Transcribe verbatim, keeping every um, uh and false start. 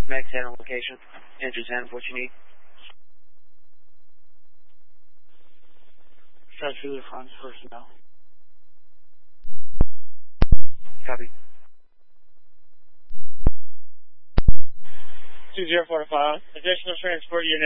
Mag ten on location. Engine ten, what you need? South Philly Front personnel. Copy. two zero four five. Additional transport unit.